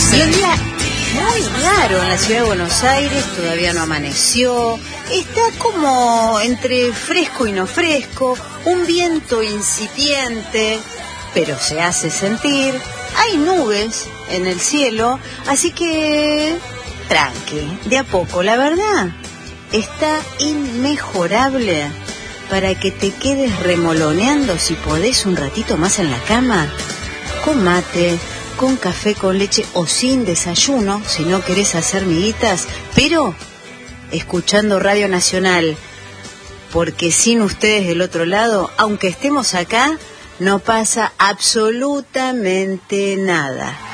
Y un día muy raro en la ciudad de Buenos Aires, todavía no amaneció, está como entre fresco y no fresco, un viento incipiente, pero se hace sentir, hay nubes en el cielo, así que tranqui, de a poco, la verdad, está inmejorable para que te quedes remoloneando si podés un ratito más en la cama, con mate, con café con leche o sin desayuno, si no querés hacer miguitas, pero escuchando Radio Nacional, porque sin ustedes del otro lado, aunque estemos acá, no pasa absolutamente nada.